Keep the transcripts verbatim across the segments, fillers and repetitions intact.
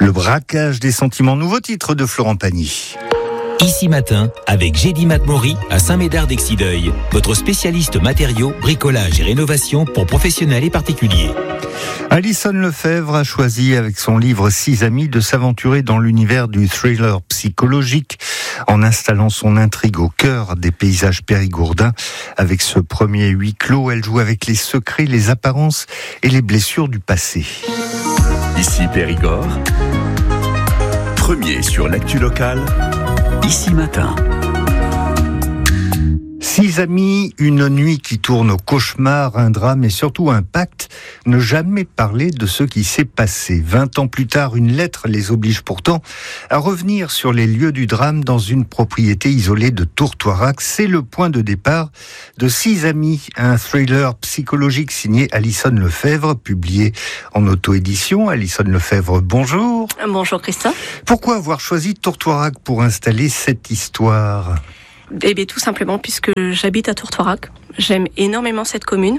Le braquage des sentiments, nouveau titre de Florent Pagny. Ici Matin, avec Gédimat Maury à Saint-Médard-d'Exideuil, votre spécialiste matériaux, bricolage et rénovation pour professionnels et particuliers. Alison Lefebvre a choisi, avec son livre Six amis, de s'aventurer dans l'univers du thriller psychologique en installant son intrigue au cœur des paysages périgourdins. Avec ce premier huis clos, elle joue avec les secrets, les apparences et les blessures du passé. Ici Périgord, premier sur l'actu locale, Ici Matin. Six amis, une nuit qui tourne au cauchemar, un drame et surtout un pacte, ne jamais parler de ce qui s'est passé. Vingt ans plus tard, une lettre les oblige pourtant à revenir sur les lieux du drame dans une propriété isolée de Tourtoirac. C'est le point de départ de Six amis, un thriller psychologique signé Alison Lefebvre, publié en auto-édition. Alison Lefebvre, bonjour. Bonjour Christophe. Pourquoi avoir choisi Tourtoirac pour installer cette histoire ? Eh bien, tout simplement puisque j'habite à Tourtoirac. J'aime énormément cette commune.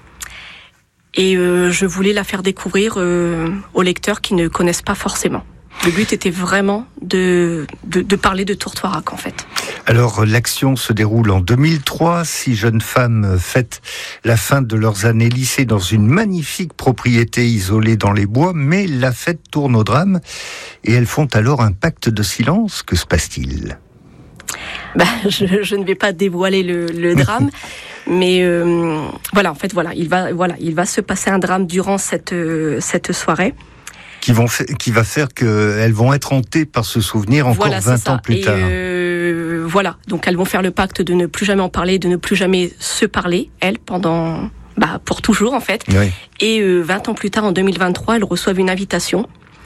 Et euh, je voulais la faire découvrir euh, aux lecteurs qui ne connaissent pas forcément. Le but était vraiment de, de, de parler de Tourtoirac, en fait. Alors, l'action se déroule en deux mille trois. Six jeunes femmes fêtent la fin de leurs années lycée dans une magnifique propriété isolée dans les bois, mais la fête tourne au drame et elles font alors un pacte de silence. Que se passe-t-il ? Bah, je, je ne vais pas dévoiler le, le drame, mais euh, voilà, en fait, voilà, il va, voilà, il va se passer un drame durant cette euh, cette soirée, qui vont, fa- qui va faire qu'elles vont être hantées par ce souvenir encore voilà, vingt ans plus Et tard. Euh, voilà, donc elles vont faire le pacte de ne plus jamais en parler, de ne plus jamais se parler, elles, pendant, bah, pour toujours en fait. Oui. Et euh, vingt ans plus tard, en deux mille vingt-trois, elles reçoivent une invitation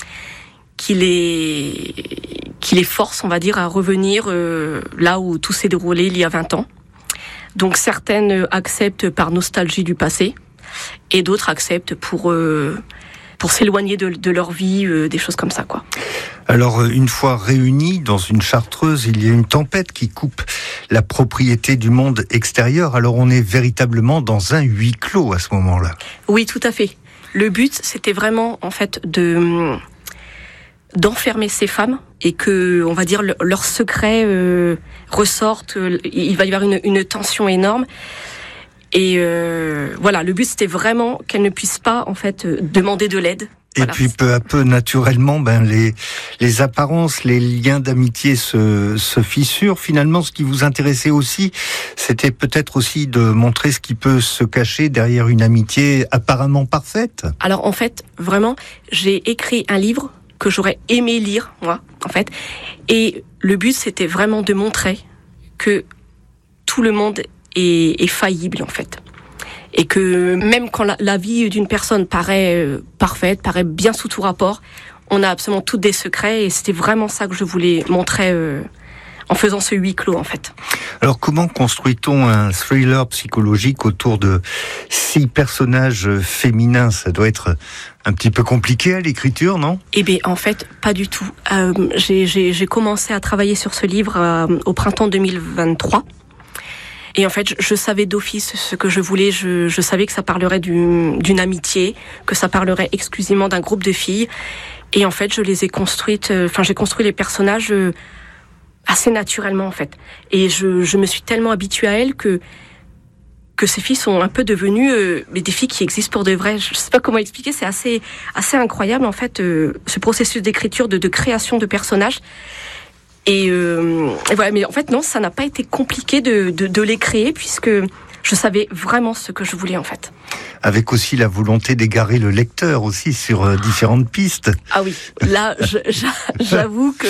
qui les qui les force, on va dire, à revenir euh, là où tout s'est déroulé il y a vingt ans. Donc certaines acceptent par nostalgie du passé, et d'autres acceptent pour euh, pour s'éloigner de, de leur vie, euh, des choses comme ça, quoi. Alors, une fois réunis dans une chartreuse, il y a une tempête qui coupe la propriété du monde extérieur. Alors, on est véritablement dans un huis clos à ce moment-là. Oui, tout à fait. Le but, c'était vraiment, en fait, de d'enfermer ces femmes et que, on va dire, le, leurs secrets euh, ressortent. Il va y avoir une, une tension énorme. Et euh, voilà, le but, c'était vraiment qu'elles ne puissent pas, en fait, demander de l'aide. Et Voilà. puis peu à peu, naturellement, ben les les apparences, les liens d'amitié se se fissurent. Finalement, ce qui vous intéressait aussi, c'était peut-être aussi de montrer ce qui peut se cacher derrière une amitié apparemment parfaite. Alors, en fait, vraiment, j'ai écrit un livre que j'aurais aimé lire, moi, en fait. Et le but, c'était vraiment de montrer que tout le monde est, est faillible, en fait. Et que même quand la, la vie d'une personne paraît euh, parfaite, paraît bien sous tout rapport, on a absolument tous des secrets. Et c'était vraiment ça que je voulais montrer euh, en faisant ce huis clos, en fait. Alors, comment construit-on un thriller psychologique autour de six personnages féminins ? Ça doit être un petit peu compliqué à l'écriture, non ? Eh bien, en fait, pas du tout. Euh, j'ai, j'ai, j'ai commencé à travailler sur ce livre euh, au printemps deux mille vingt-trois. Et en fait, je, je savais d'office ce que je voulais. Je, je savais que ça parlerait d'une, d'une amitié, que ça parlerait exclusivement d'un groupe de filles. Et en fait, je les ai construites. Enfin, euh, j'ai construit les personnages euh, assez naturellement, en fait. Et je, je me suis tellement habituée à elles que que ces filles sont un peu devenues euh, des filles qui existent pour de vrai. Je sais pas comment expliquer. C'est assez assez incroyable, en fait, euh, ce processus d'écriture, de, de création de personnages. Et, euh, et voilà, mais en fait non, ça n'a pas été compliqué de, de, de les créer puisque je savais vraiment ce que je voulais, en fait. Avec aussi la volonté d'égarer le lecteur aussi sur euh, différentes pistes. Ah oui, là je, j'avoue que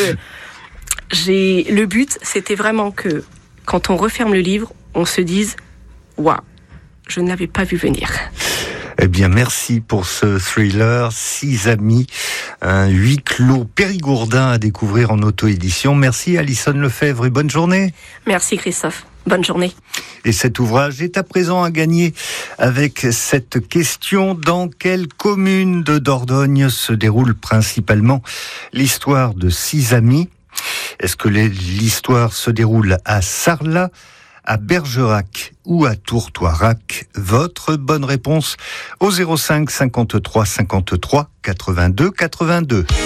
j'ai le but, c'était vraiment que quand on referme le livre, on se dise waouh, je ne l'avais pas vu venir. Eh bien, merci pour ce thriller, Six amis, un huis clos périgourdin à découvrir en auto-édition. Merci Alison Lefebvre et bonne journée. Merci Christophe, bonne journée. Et cet ouvrage est à présent à gagner avec cette question: dans quelle commune de Dordogne se déroule principalement l'histoire de Six amis ? Est-ce que l'histoire se déroule à Sarlat, à Bergerac ou à Tourtoirac? Votre bonne réponse au zéro cinq cinquante-trois cinquante-trois quatre-vingt-deux quatre-vingt-deux.